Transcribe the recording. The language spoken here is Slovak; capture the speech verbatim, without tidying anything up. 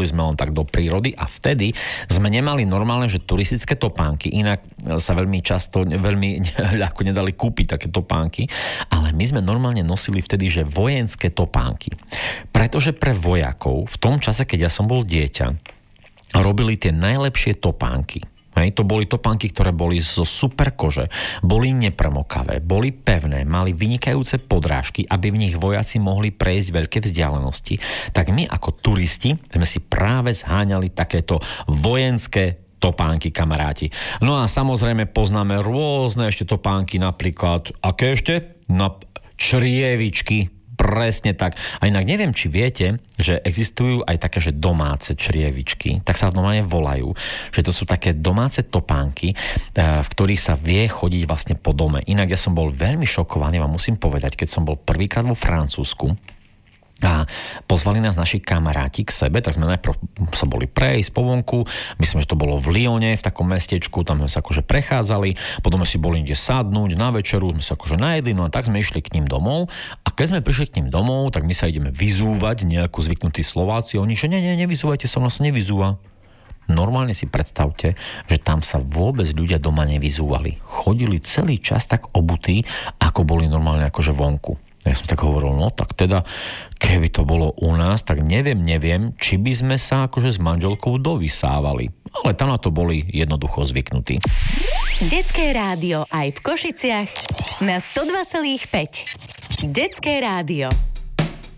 boli sme len tak do prírody a vtedy sme nemali normálne, že turistické topánky, inak sa veľmi často, veľmi ľahko nedali kúpiť také topánky, ale my sme normálne nosili vtedy, že vojenské topánky. Pretože pre vojakov v tom čase, keď ja som bol dieťa, robili tie najlepšie topánky. Hej, to boli topánky, ktoré boli zo super kože, boli nepremokavé, boli pevné, mali vynikajúce podrážky, aby v nich vojaci mohli prejsť veľké vzdialenosti. Tak my ako turisti sme si práve zháňali takéto vojenské topánky, kamaráti. No a samozrejme poznáme rôzne ešte topánky, napríklad, aké ešte? Na črievičky. Presne tak. A inak neviem, či viete, že existujú aj také, že domáce črievičky, tak sa normálne volajú, že to sú také domáce topánky, v ktorých sa vie chodiť vlastne po dome. Inak ja som bol veľmi šokovaný, vám musím povedať, keď som bol prvýkrát vo Francúzsku, a pozvali nás naši kamaráti k sebe, tak sme najprv sa boli prejsť po vonku, myslím, že to bolo v Lyone, v takom mestečku, tam sme sa akože prechádzali, potom sme si boli niekde sadnúť na večeru, sme sa akože najedli, no a tak sme išli k ním domov a keď sme prišli k ním domov, tak my sa ideme vyzúvať, nejako zvyknutí Slováci, oni, že nie, nie, nevyzúvajte sa, nás nevyzúva. Normálne si predstavte, že tam sa vôbec ľudia doma nevyzúvali. Chodili celý čas tak obutí, ako boli normálne akože vonku. Ja som tak hovoril, no tak teda, keby to bolo u nás, tak neviem, neviem, či by sme sa akože s manželkou dovysávali. Ale tam na to boli jednoducho zvyknutí. Detské rádio aj v Košiciach na sto dva celá päť. Detské rádio.